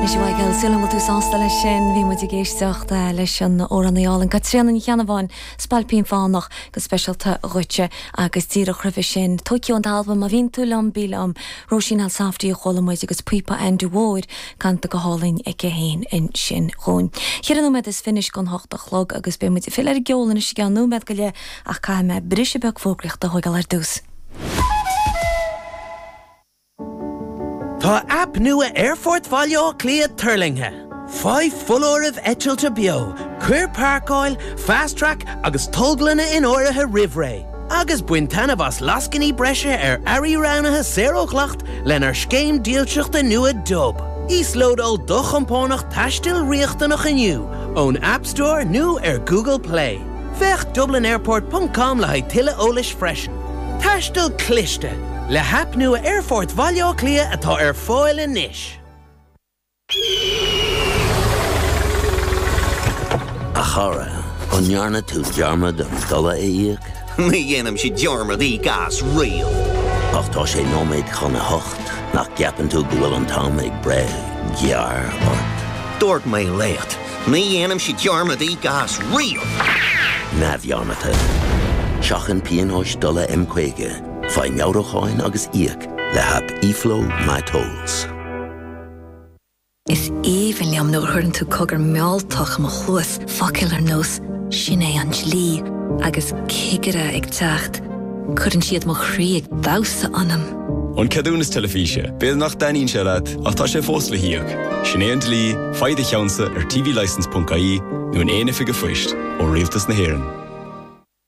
Nishiwaigel Silam with Usanstal Shin, we would gauge the lesson or on the all and Katrian and Yanavan, Spalpin Fanach, the special to Ruche, Agus Tira Crevishin, Tokyo and album of Intulam Bilam, Roshin al Safti, Holomusigus Pipa and Duward, Kanta Gaholin, Ekehain, and Shin Hon. Here no met is finished on Hoch the Clog, Agus Bimit, Filler Gol and Shigan no Medgalia, Akame, Brishabek Folkrich, the Hogalardus. Tá app nua Airfort Valio Clia Turlinghe. 5 full hour of Etchel bio, Queer Park Oil, Fast Track, agus Toglana in Oraha Rivray. Agus Buintana vas Laskini Brescia Ari Raunaha 0 o'clock, Lenar Schkeim Dielchucht de Nua Dub. Eastload Old Duchamponach Tashtil Riechtanach in you. Own App Store, new Google Play. Vech DublinAirport.com la Tilla Olish Freshen. Tashtil Klishte. Le hap nua Airfort Valio Clia atá foil in nish. Achara, onjarna tu jarma dum dolla eik. Mi jenem si jarma di gas real. Ach tá sé nóméid chana hocht, nach gapan tu gwil an tamig bre, jar or... Dort mei lecht. Mi jenem si jarma di gas real. Nav jarmata. Shachan pian hosh dolla emquege. Fai miaurochain agus iak, le hap iflo my tolls. Is even liam no hurn to cogur mealtach ma chluas facilar nos Sinead Angelí agus kigera ag tacht. Couldn't siad mo chrieg dausa anam. On cadúnas telefíse, bead nach daín sead, ach tá sé fós le hiag. Sinead Angelí, faide cheansa tvlicense.ie, nu an éine fige fuist, ó rialtas na héireann.